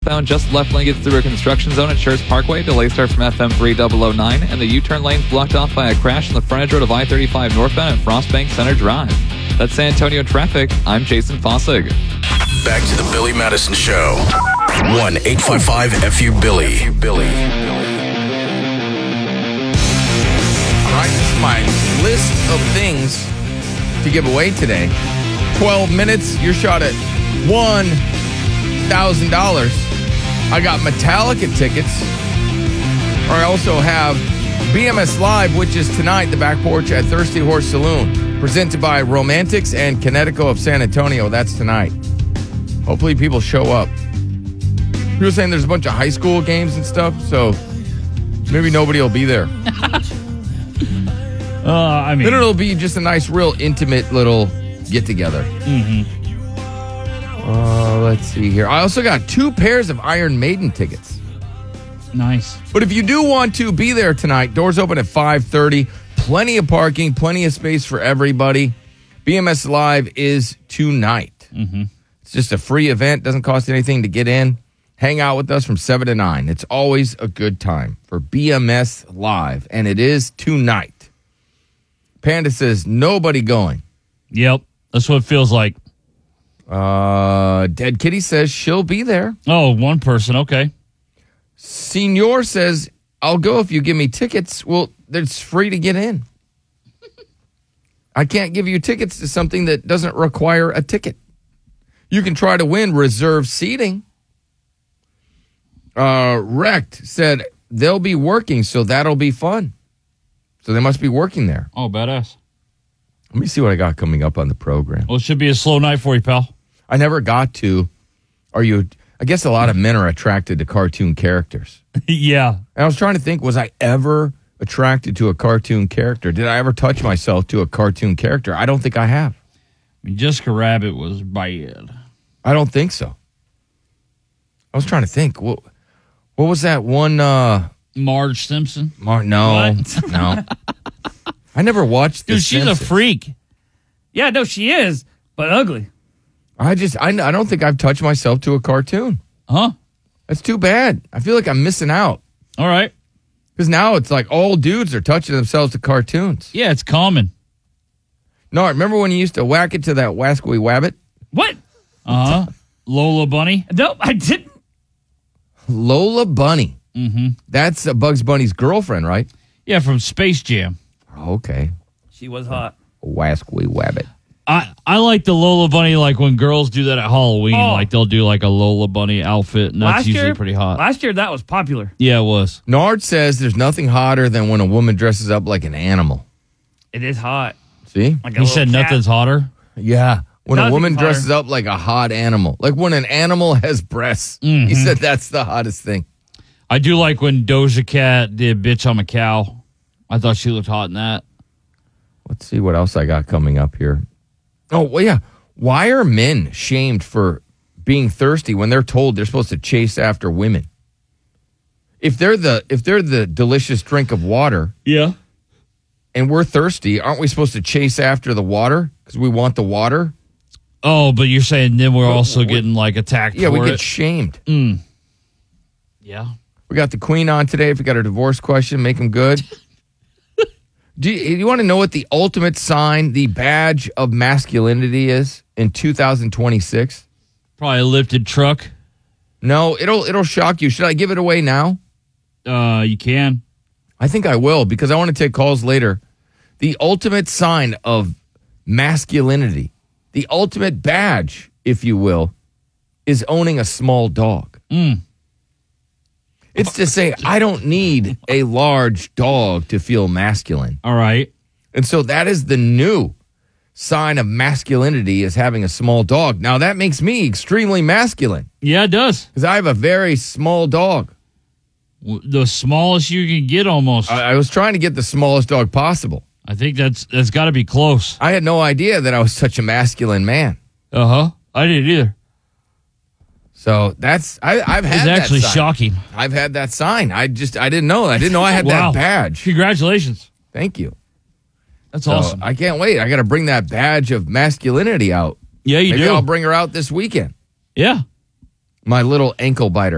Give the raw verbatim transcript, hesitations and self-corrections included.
Westbound just left lane gets through a construction zone at Shores Parkway. Delay start from F M three thousand nine, and the U-turn lane's blocked off by a crash on the frontage road of I thirty-five northbound at Frostbank Center Drive. That's San Antonio traffic. I'm Jason Fossig. Back to the Billy Madison Show. one eight five five F U Billy. Billy. All right, this is my list of things to give away today. twelve minutes, your shot at one thousand dollars. I got Metallica tickets. I also have B M S Live, which is tonight, the back porch at Thirsty Horse Saloon, presented by Romantics and Connecticut of San Antonio. That's tonight. Hopefully people show up. People were saying there's a bunch of high school games and stuff, so maybe nobody will be there. uh, I mean, then it'll be just a nice, real intimate little get-together. Mm-hmm. Uh, let's see here. I also got two pairs of Iron Maiden tickets. Nice. But if you do want to be there tonight, doors open at five thirty. Plenty of parking, plenty of space for everybody. B M S Live is tonight. Mm-hmm. It's just a free event. Doesn't cost anything to get in. Hang out with us from seven to nine. It's always a good time for B M S Live, and it is tonight. Panda says, nobody going. Yep, that's what it feels like. Uh, Dead Kitty says she'll be there. Oh, one person, okay. Senor says, I'll go if you give me tickets. Well, it's free to get in. I can't give you tickets to something that doesn't require a ticket. You can try to win reserved seating. Uh, Wrecked said they'll be working, so that'll be fun. So they must be working there. Oh, badass. Let me see what I got coming up on the program. Well, it should be a slow night for you, pal. I never got to. Are you? I guess a lot of men are attracted to cartoon characters. Yeah. And I was trying to think, was I ever attracted to a cartoon character? Did I ever touch myself to a cartoon character? I don't think I have. I mean, Jessica Rabbit was bad. I don't think so. I was trying to think. What, what was that one? Uh, Marge Simpson? Mar- no. What? No. I never watched this. Dude, she's a freak. Yeah, no, she is, but ugly. I just, I, I don't think I've touched myself to a cartoon. Huh? That's too bad. I feel like I'm missing out. All right. Because now it's like all dudes are touching themselves to cartoons. Yeah, it's common. No, remember when you used to whack it to that Wascally Wabbit? What? Uh-huh. Lola Bunny? Nope, I didn't. Lola Bunny. Mm-hmm. That's uh, Bugs Bunny's girlfriend, right? Yeah, from Space Jam. Okay. She was hot. Wascally Wabbit. I, I like the Lola Bunny, like when girls do that at Halloween, Oh. like they'll do like a Lola Bunny outfit, and that's Last usually year, pretty hot. Last year, that was popular. Yeah, it was. Nard says there's nothing hotter than when a woman dresses up like an animal. It is hot. See? Like a You little said cat. nothing's hotter? Yeah. When a Nothing's woman hotter. dresses up like a hot animal. Like when an animal has breasts. Mm-hmm. He said that's the hottest thing. I do like when Doja Cat did Bitch I'm a Cow. I thought she looked hot in that. Let's see what else I got coming up here. Oh, well, yeah. Why are men shamed for being thirsty when they're told they're supposed to chase after women? If they're the if they're the delicious drink of water Yeah. and we're thirsty, aren't we supposed to chase after the water because we want the water? Oh, but you're saying then we're Well, also we- getting like attacked Yeah, for we get it? shamed. Mm. Yeah. We got the queen on today. If you got a divorce question, make them good. Do you, you want to know what the ultimate sign, the badge of masculinity is in two thousand twenty-six? Probably a lifted truck. No, it'll it'll shock you. Should I give it away now? Uh, you can. I think I will because I want to take calls later. The ultimate sign of masculinity, the ultimate badge, if you will, is owning a small dog. Mm. It's to say, I don't need a large dog to feel masculine. All right. And so that is the new sign of masculinity, is having a small dog. Now, that makes me extremely masculine Yeah, it does. because I have a very small dog. W- The smallest you can get almost. I, I was trying to get the smallest dog possible. I think that's that's got to be close. I had no idea that I was such a masculine man. Uh huh. I didn't either. So that's, I, I've It's had that actually sign. shocking. I've had that sign. I just, I didn't know. I didn't know I had Wow. that badge. Congratulations. Thank you. That's So awesome. I can't wait. I got to bring that badge of masculinity out. Yeah, you Maybe do. I'll bring her out this weekend. Yeah. My little ankle biter.